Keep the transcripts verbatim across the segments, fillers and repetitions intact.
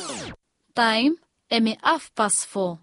Time emi half past four.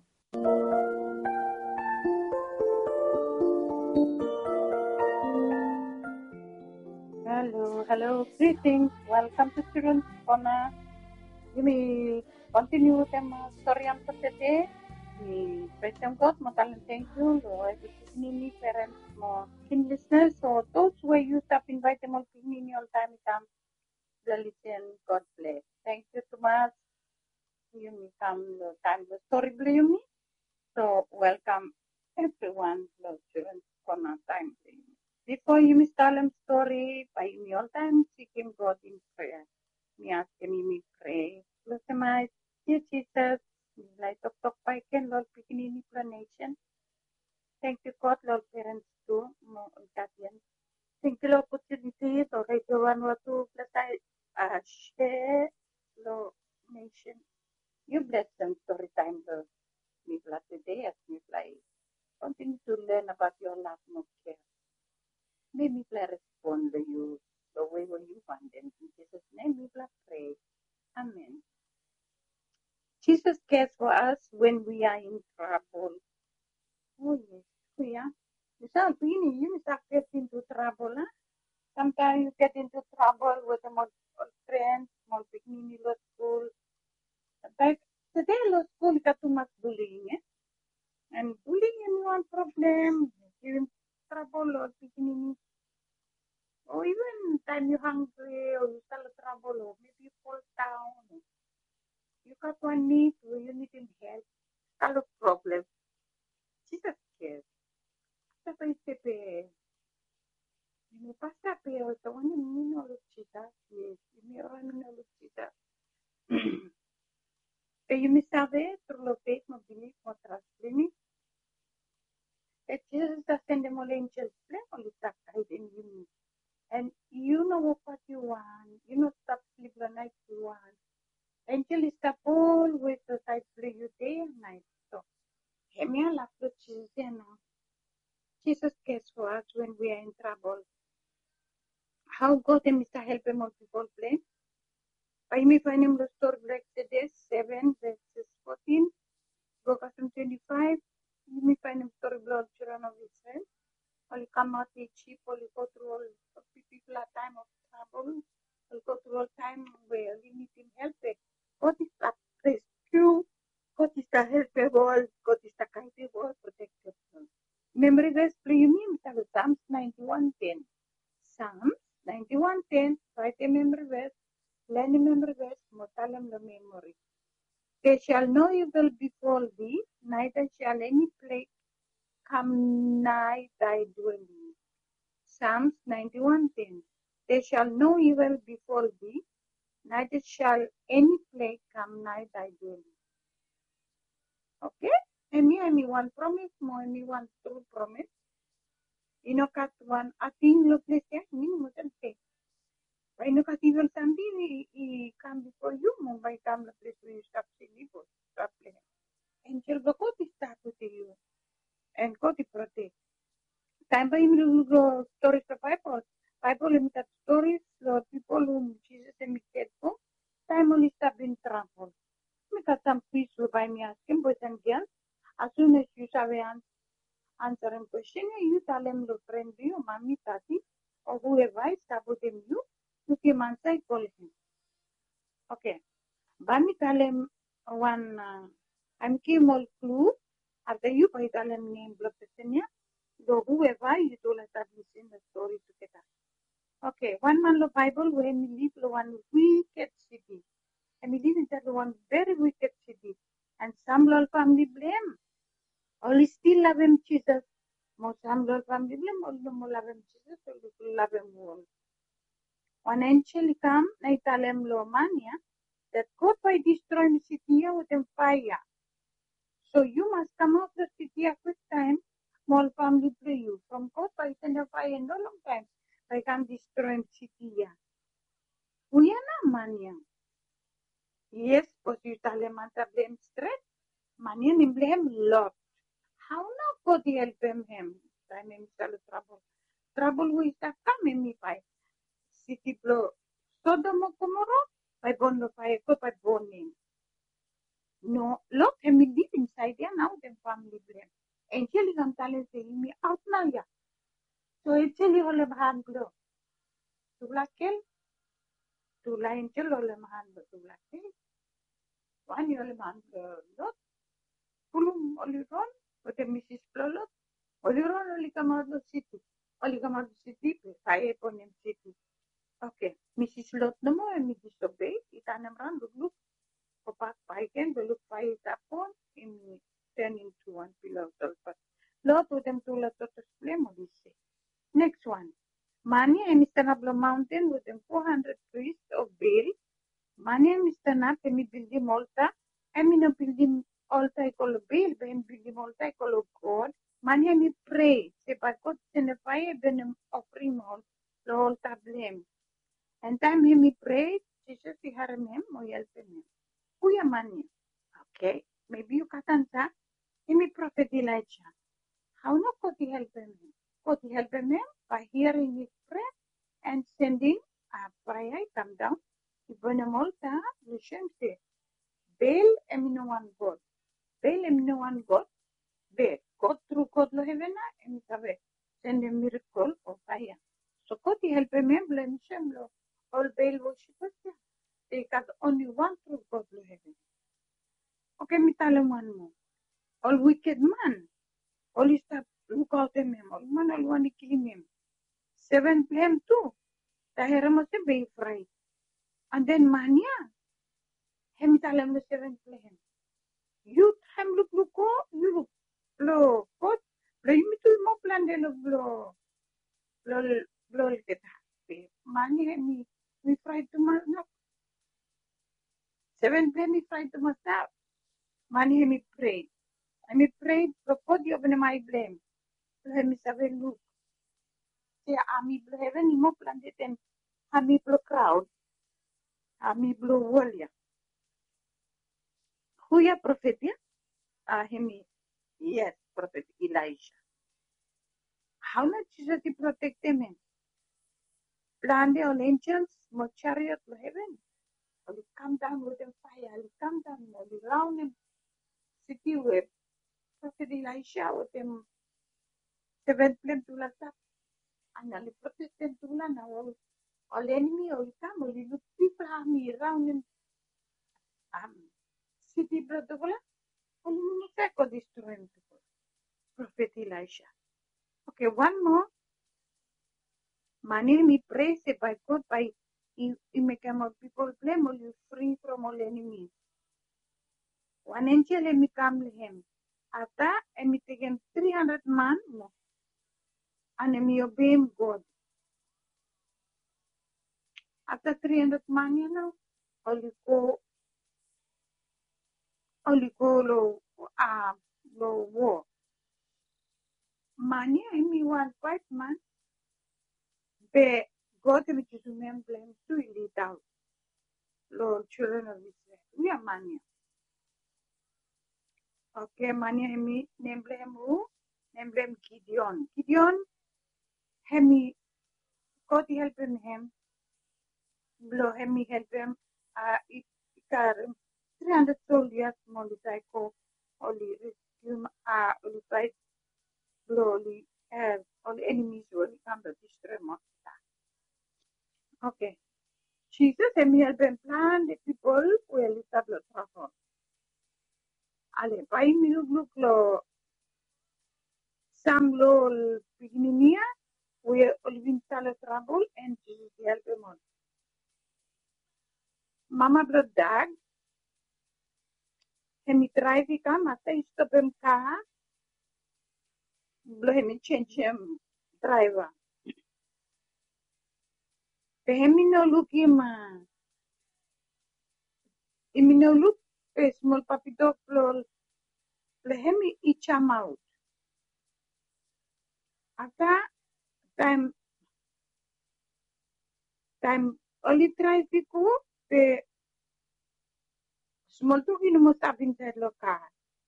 Hello, hello, greetings. Welcome to Children's Corner. We will continue with the story for today. We praise them God, Matalan, thank you, Lord. Nini parents, more keen listeners, so those who are used up, invite them all to Nini all time come. The listen, God bless. Thank you so much. You may come the time the story blue me. So welcome everyone, the Children's Corner time. Before you start the story, by me all time seeking God in prayer. Me ask me me pray. Bless my dear Jesus. Like talk talk by Ken Lord picking in explanation. Thank you God, Lord parents too, more guardians. Thank you Lord opportunity to radio one or two plus I uh, share Lord nation. You bless them story time Lord. Me bless today as me fly. Continue to learn about your love more care. May me play respond to you the way when you want them. In Jesus' name we bless pray. Amen. Jesus cares for us when we are in trouble. Oh yes, kuya. Misal begini, you misal get into trouble, huh? Sometimes you get into trouble with a more friends, more beginning in school. But today in school got too much bullying, eh? And bullying is one problem, giving trouble or beginning. Or even time you're hungry or you start trouble or maybe you fall down. You got one need or you need help. Kind of problem. Jesus cares. Sapa istepe. Ini pasa pe o tawani mino luchita. Yes, ini orang mino luchita. E you mi sabe through lo faith mo believe mo trust me. E Jesus has sent them all angels play on the side in you. And you know what you want. You know stop sleep the night you want. Angel is stop always the side play you day and night. So, Hemia love the Jesus now. Jesus cares for us when we are in trouble. How God and Mister help him all people play. By me find him the story of Exodus seven verses fourteen. Go from twenty-five. You may find him story of the children of Israel. Only come out the cheap, only go through all people at time of trouble. Only go through all time where we need him help it. God is the rescue. God is the helpable. God is the kindable, protector. Memory verse play you mean Psalms ninety-one ten. Psalms ninety-one ten, write a memory verse, learn a memory verse, mortalem the memory. They shall no evil befall thee, neither shall any plague come nigh thy dwelling. Psalms ninety-one ten. They shall no evil befall thee, neither shall any plague come nigh thy dwelling. Okay? And me, I mean one promise, more me one true promise. You know, cut one, I think look this year, minimum say. Why no cut evil something, he come before you, Mumbai come the place where you stop silly, stop playing. Angel go to start with you and go to protect. Time by him to go stories of Bible. Bible limited stories, Lord, people whom Jesus and me cared for. Time only stop in trouble. Me got some peace by me asking boys and girls. As soon as you have an answer and question, you tell them the friend you, mommy, tati, or whoever is about them you, you can answer, call him. Okay. Bami tell him one, uh, I'm give all clue. After you by tell him name, blood pesenia, though whoever you told us that listen the story together. Okay. One man the Bible when we live in one wicked city. And we live in that one very wicked city. And some little family blame. All still love him Jesus. Most some little family blame, all the more love him Jesus, all the love him all. One angel come, na italem lo mania, that God by destroy the city with them fire. So you must come out the city at quick time, small family play you. From God by send a fire in no long time, I can destroy the city. We are not mania. Yes, because you tell him answer blame straight. Mania and blame lot. How now God help him him? Time him tell trouble. Trouble we have come in me by city blow. Sodom Gomorrah by bond of fire, go by burning. No, look, hemi live inside there now, the family blame. And Chili can tell us me out now, yeah. So it's Chili all of hand blow. To black kill, to line chill all of hand, but to black kill. One you all of hand blow, look. Pulum, all you run, but the Missus Plolot, all you run, only come out of city. All you come out of city, fire upon him city. Okay, Missus Lot no more, and Missus Obey, it an around the look. Papa Piken, the look fire upon him, turn into one pillar of sulfur. Lot of them to let us flame of this. Next one. Mani and Mister Nabla Mountain with them four hundred priests of Baal. Mani and Mister Nap, and building Malta. I mean, a building altar I call a Baal, but I'm building altar I call a God. Mani and me pray. Say, by God, send a fire, then offering all the altar blame. And time he me pray, Jesus, he had him, or help him. Who ya mani? Okay, maybe you can answer. He me prophet Elijah. How no could he help him? Could he help him by hearing his prayer and sending a fire come down? Ibn Molta, Hashem said, Baal em no one God. Baal em no one God. Baal, God through God lo heaven, em sabe, send a miracle of fire. So could he help him? Blame Shem lo. All Baal worshippers, they got only one true God lo heaven. Okay, me tell him one more. All wicked man. All is that look out him, all man all want to kill him. Seven blame too. The hero must be afraid. And then mania. Him tell him the seven blame. You time look look go, you look blow. What? Blow me to more plan de look blow. Blow blow get happy. Mania me me fried to myself. Seven blame me fried to myself. Mania me pray. I me pray for God you open my blame. Let me seven look. Say ami blow heaven mo plan de them. Ami blow crowd. Ami blow walia. Who ya prophet ya? Ah, him. Yes, prophet Elijah. How much Jesus to protect them in? Plan the all angels, more chariot to heaven. Or you come down with them fire, you come down, or you round them city with prophet Elijah with them seven flame to let up. And I'll protect them to land all all enemy or you come or you look people army around them um city brother. And you know destroy him prophet Elijah. Okay, one more. Mani me praise by God by you make more people blame or you free from all enemies. One angel and me come to him. After and me take him three hundred man no. And me obey him God. After three hundred man, you know, all you go all you go low uh low war. Mani and me one five man. Be God which is remember him to lead out. Lord children of Israel. We are mania. Okay, mania hemi name him who? Name him Gideon. Gideon hemi God help him him. Blow hemi help him. Uh it three hundred soldiers molitaiko only rescue uh only fight blow only uh all enemies will come to destroy most. Okay. Jesus hemi help him plan the people will establish trouble. Ale, by me look lo some low beginning we will install trouble and Jesus help him on. Mama blood dag hemi drive ka mata stop him car blow hemi change him driver. Hemi no look him hemi no look a small puppy dog blow hemi each him out. After time time only drive ko the small dog in must have inside the car.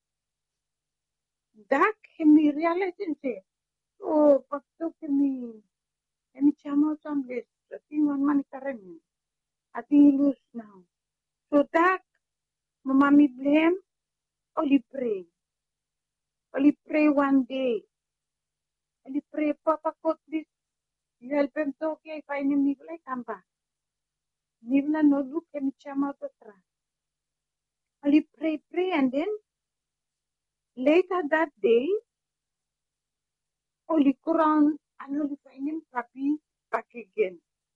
That hemi realize and say, oh, but look at me. Hemi chamo some list. I think one man carrying. I think he lose now. So that Mommy blame, only pray. Only pray one day. Only pray, Papa, God, please, you help him talk, I find him, Nivla, come back. Nivla, no look, and chama to try. Only pray, pray, and then later that day, only Quran, and only find him puppy back again.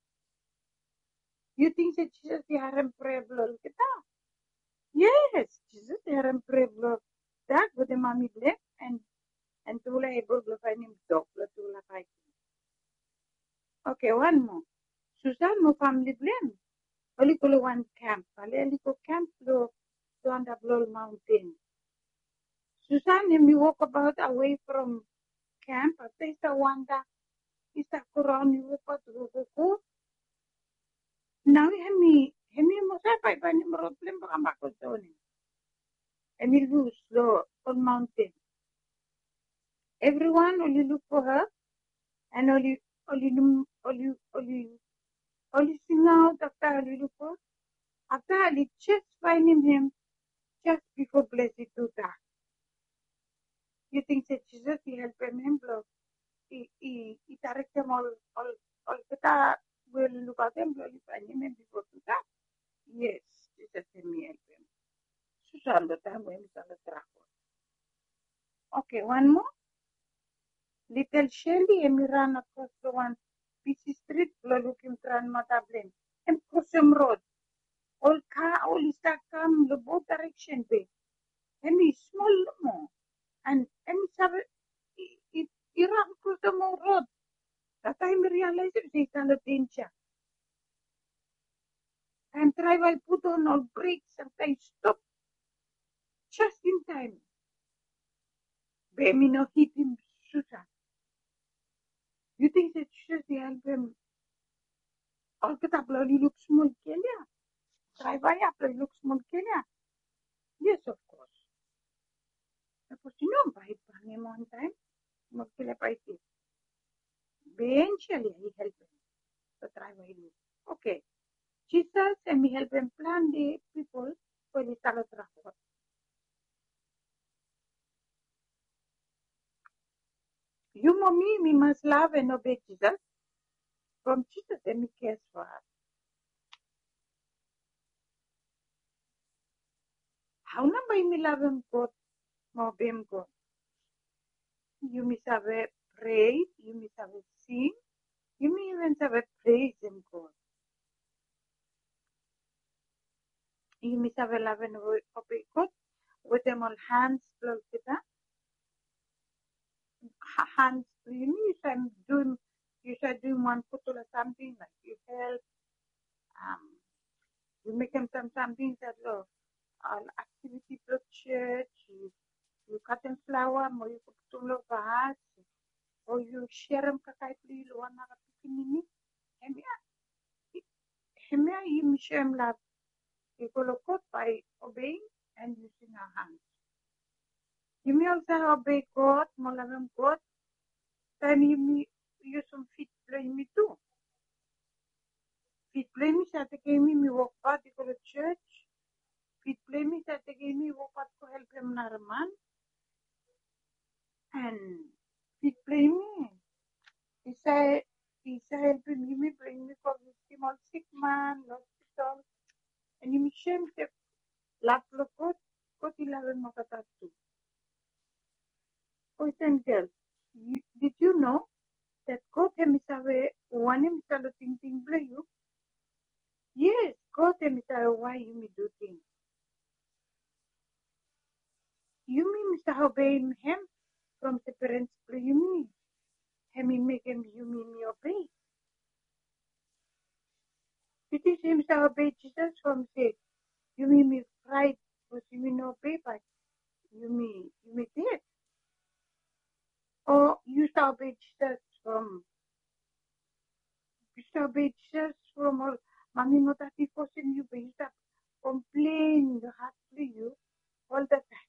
You think that Jesus, the harem prayer blood? Yes, Jesus, the harem prayer blood. That with the mommy blame, and and Tula able to find him dog, Tula fight. Okay, one more. Susan, no family blame. Only go one camp. Only go camp to to under Blow Mountain. Susan, and we walk about away from camp. At least a wanda. Is a Quran you walk out to go. Now, Hemi, Hemi Mosa by Banim Roblem Bramacotoni. And we lose slow on mountain. Everyone only look for her and only only only only only sing out after only look for. After I just finding him just before blessed to die. You think that Jesus he help him blow? He he he direct them all all all kita will look at them blow find him before to die. Yes, Jesus me help him. Susan the time when he's on the track. Okay, one more. Little Shelly and me ran across the one busy street blow looking grandmother blame. And cross some road. All car all is that come the both direction way. And he small more. And and it it it ran across the more road. That time I realized it's on the danger. And try I put on all brakes and I stop just in time. Baby no hit him Susan. You think that should help him? All the bloody looks small Kenya. Try by after looks small Kenya. Yes, of course. Tapos you know by him one time. Magkila pa ito. Eventually, he helped him. So try by him. Okay. Jesus and me help him plan the people for the salad rapport. You, mommy, we must love and obey Jesus. From Jesus and me cares for us. How number me love him God, obey him God? You must have a praise, you must have a sing, you may even have a praise him God. You must have a love and obey God with them all hands close to that. Hands, you mean if I'm doing, you should do one foot or something like you help, um, you make them some something that love, uh, activity for church, you, you cut them flower, or you put some love vase, or you share them kakaipi, one other picking me. Hemia, you share them love. You go look by obeying and using our hands. You may also obey God, more love him God. Then you may use some feet play me too. Feet play me, that gave me, me walk out to go to church. Feet play me, that gave me walk out to help him Naraman. And feet play me. He said, he said, help him, you may bring me for this small sick man, hospital. And you may shame the lap of God, God eleven Makatat too. Boys and girls, you, did you know that God himself one himself thing thing play you? Yes, God himself why you may do things. You mean Mister obey him from the parents play you mean. Him make him you mean me obey. It is himself obey Jesus from say, you mean me fright because you mean obey but you mean you may dead. Or you shall obey Jesus from you shall obey Jesus from all mommy not that he forcing you but you stop complain the heart to you all the time.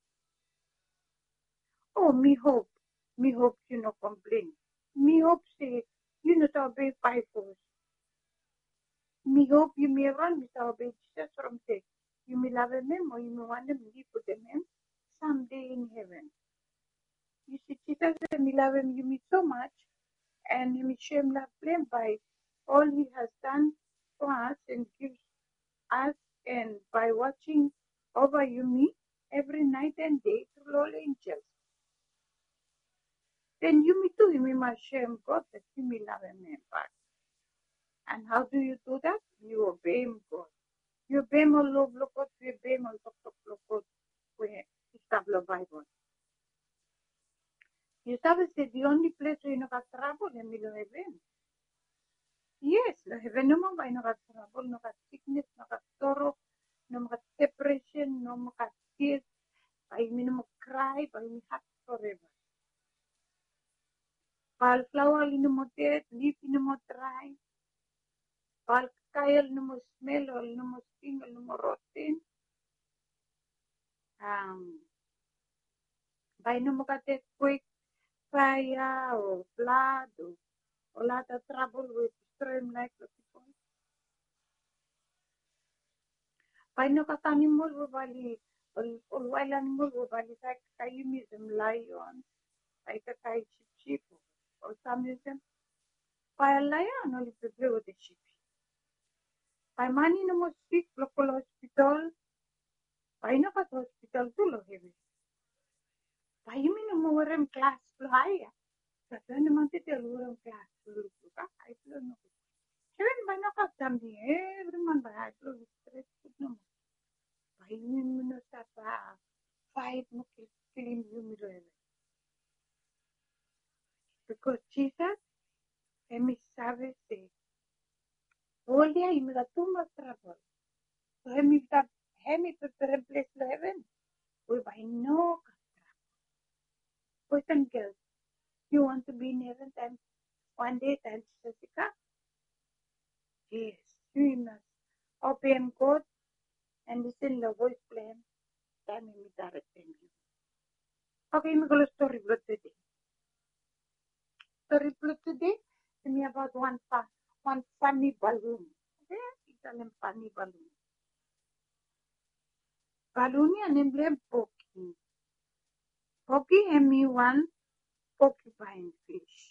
Oh me hope. Me hope you no complain. Me hope say you not obey by force. Me hope you may run without obey Jesus from say you may love them or you may want them to live with them someday in heaven. You see, Jesus said, "Me love him, you me so much, and me shame love blame by all he has done for us and gives us, and by watching over you me every night and day through all angels. Then you me too, you must shame God that you me love him back. And how do you do that? You obey him, God. You obey him all love, look what you obey him all talk, talk, look what we establish Bible. You sabe say the only place where you no got trouble is in heaven. Yes, the heaven no more no got trouble, no got sickness, no got sorrow, no got depression, no got tears. By me no more cry, by me happy forever. While flower no more dead, leaf no more dry. While kyle no more smell, or no more sting, or no more rotten. Um, by no more got that quick fire or blood or a lot of trouble with stream like the people. By no got animal who valley, or wild animal who valley like kayumism lion, like a kai sheep sheep or some reason. By a lion only to play with the sheep. By money no more sick, local hospital. By no got hospital too low heavy. By you mean no more in class higher. But then the month tell you class look I don't know. Even by no got something, everyone by I do stress no more. By you mean no start fight no killing you because Jesus and me sabe say, all day you got too much trouble. So he me got he me prepare a place to heaven. We by no boys and girls, you want to be in heaven time one day time Jessica? Yes, you must obey him God and listen the voice plan. Time me direct you. Okay, me go to story blood today. Story blood today to me about one fun, one funny balloon. Okay, Italian funny balloon. Balloon and emblem Pocky. Pocky and me one porcupine fish.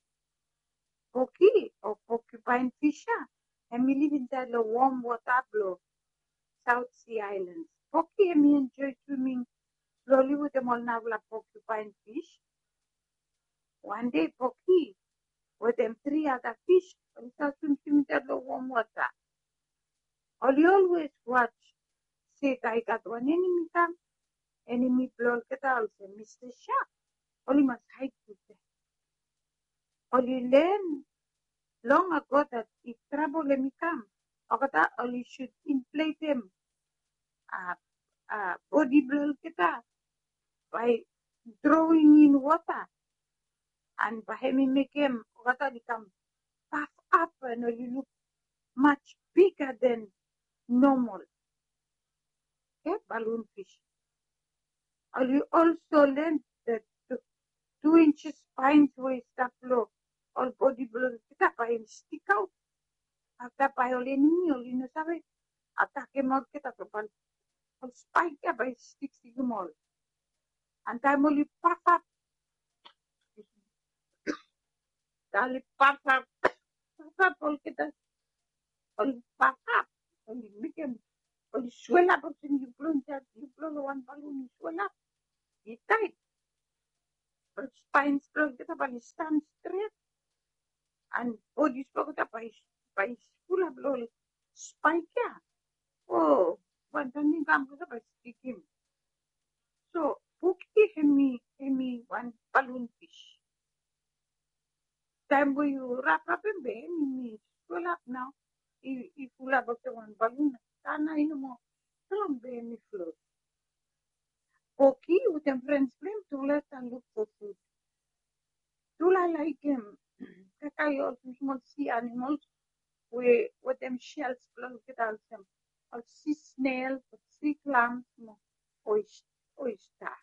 Pocky or porcupine fish and me live inside the warm water below South Sea Islands. Pocky and me enjoy swimming slowly with them all now like porcupine fish. One day Pocky with them three other fish and start swimming inside the warm water. All you always watch say I got one enemy come, enemy blow get out and Mister Shark. All you must hide with them. All you learn long ago that if trouble may come, or you should inflate them uh, uh, body blow kita by throwing in water and by having make him water become puff up and you look much bigger than normal. Okay, balloon fish. Or you also learn that two, two inches spines where start low, all body blow kita by stick out. After by all enemy, all you know, sabe, atake more kita kapal. All spike ya by sticks more. And time only puff up. Dali puff up. Puff up all kita. All puff up. Only make him. Only swell up. And you blow that. You blow the one balloon. You swell up. You tight. But spines blow kita by stand straight. And body blow kita by by full of blow. Spike ya. Oh, one time come kita by stick him. So, Pocky hemi hemi one balloon fish. Time where you wrap up in bed, me full up now. If if full up the one balloon, sana ino mo, from bed me float. Pocky with them friends flame to let and look for food. Tula like him, kakay also small sea animals with with them shells float get out them. Or sea snails, or sea clams, mo oyster. oyster.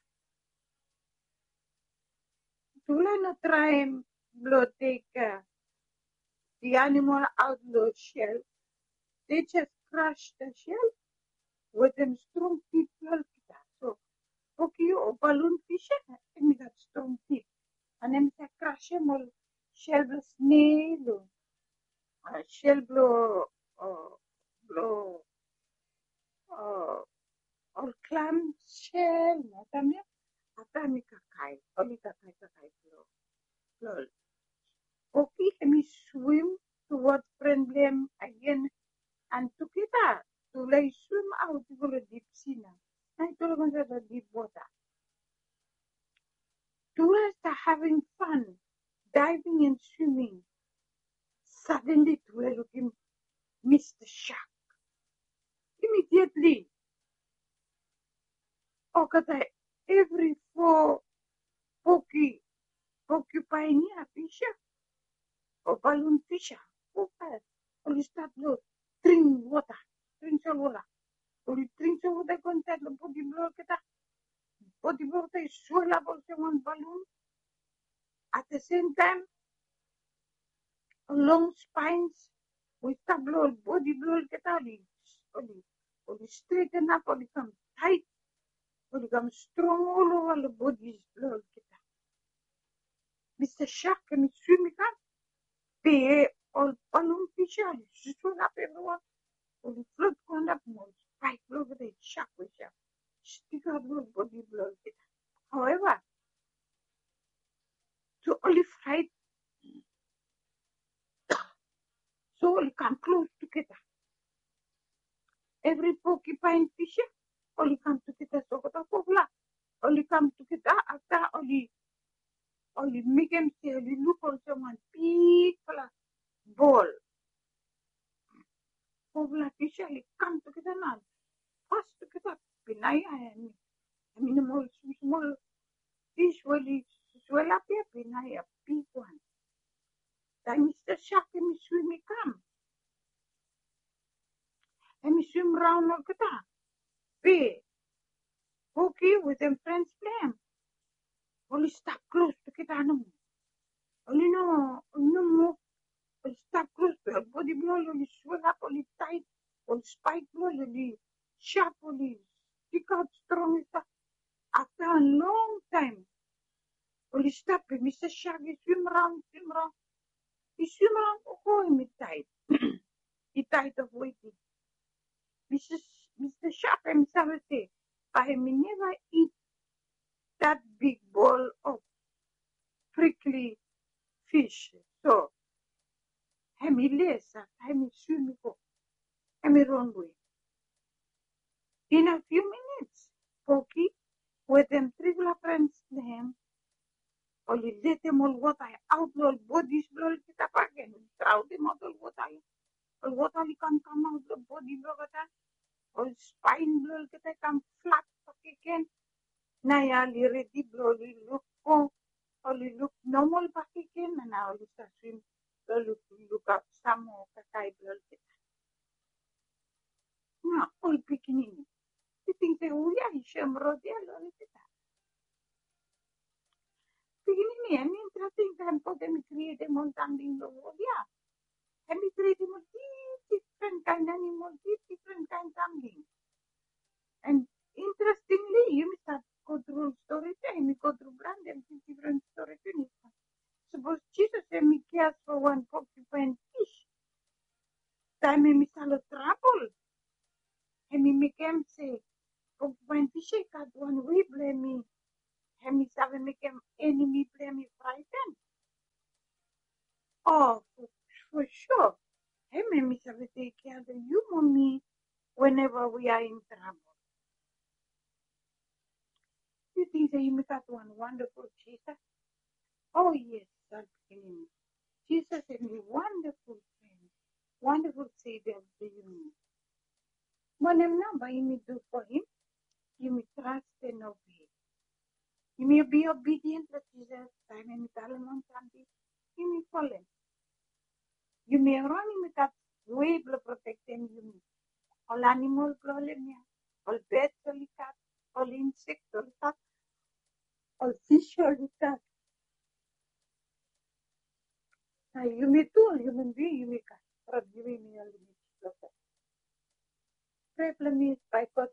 Tula no try blow take uh, the animal out of the shell. They just crush the shell with them strong teeth blood kita. So, poki o balloon fish, and got strong teeth. And then they crush them all, shell the snail, uh, shell blow, uh, blow, uh, or clam shell, natamia, atami kakai, oli kakai kakai blow, blow. Poki, and we swim towards friendly again, and together, to like swim out to go to deep sea now. I told them the deep water. Tourists are having fun, diving and swimming. Suddenly, Tula looking missed the shark. Immediately, Okata, every four pokey, porcupine fisher or balloon fisher, okay, only start to drink water, drink some water. Only drink some water, contact the body blow, body blow, they swell up also one balloon. At the same time, long spines, we start blow, body blow, get out, only, only straighten up, only come tight. Will become strong all over the body's blood. Mister Shark can swim again. Pay all balloon fisher, swim up everyone. Will float going up more. Spike over the shark with shark. Stick out the body blood. However, to only fight, so only come close together. Every porcupine fisher only come together. So what a only come together after only only make them say only look on someone big ball. Povla fisherly come together now. First together, Pinaya and I mean, small, small fish will swell up here, Pinaya, big one. Then Mister Shark and swim come. And me swim round all kita. Be Pokey with them friends play. Only stop close to kita no. Only no, no more. Only stop close to her body blow, only swell up, only tight, only spike blow, only sharp, only stick out strong stuff. After a long time, only stop it. Mister Shark, he swim around, swim around. He swim around, oh, he tight. He tired of waiting. Mister Mister Shark himself say, I may never eat that big bowl of prickly fish. So, I'm less, I'm swim go. I'm run away. In a few minutes, Pokey, with them three friends, them, only let them all water out, all bodies blow it up again, throw them out all water. All water can come out the body blow it, all spine blow it, come flat again. Now, you ready blow, you look, oh, only look normal back again, and now you start swim, look, look up some more, kakai blow it. Now, all beginning. You think they will, yeah, you should have brought the other it. Beginning, an interesting time for them to create a mountain in the world, yeah. And we create a different kind of animal, different kind of something. And interestingly, you must go through story time, you go through brand and different story time. Suppose Jesus and me cares for one porcupine fish. Time me miss a trouble. And me make him say, porcupine fish can't one way blame me. And me say, make him enemy blame me frightened. Oh, for, for sure. Hey, me say, take care of you, mommy, whenever we are in trouble. You think that you make that one wonderful Jesus? Oh, yes, that's beginning. Jesus is a wonderful friend, wonderful Savior of the universe. Whatever you may do for him, you may trust and obey. You may be obedient to Jesus, time and on something, you may follow. You may run him with that way to protect him. You may all animals, all birds, all cats, all insects, all cat, all fish, all cat. Now, you may do, human being, you may cat, but you may all the problem is by God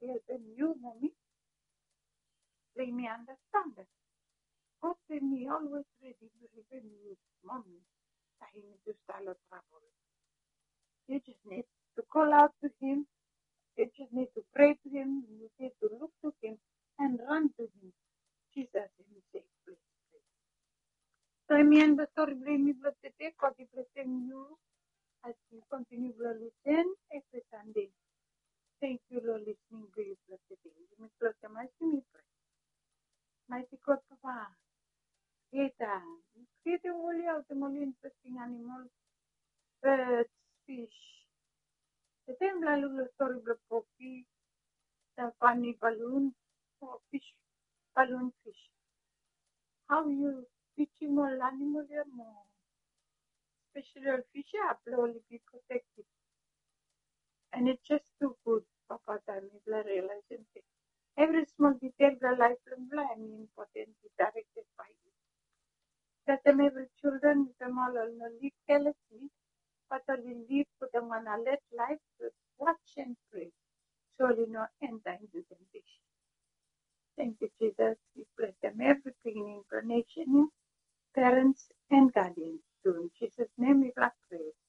let me understand that. God made me always ready to help me with mommy. I need to start a trouble. You just need to call out to him. You just need to pray to him. You need to look to him and run to him. Jesus in the safe place. So I mean the story bring me bless the day. God bless you as you continue to listen every Sunday. Thank you for listening to you bless the day. You may close your eyes and pray. Mighty God, Papa. Creator, you created all the more interesting animals, birds, fish. The same little story of Poppy, the funny balloon, or fish, balloon fish. How you teaching all animals are more special fish are only be protected. And it's just too good, Papa, time is la realization. Every small detail the life and important be directed by you. That them every children, them all on live carelessly, but only live for them on a let life to watch and pray. Surely no end into temptation. Thank you, Jesus. We bless them everything in incarnation, parents and guardians. So in Jesus' name we pray.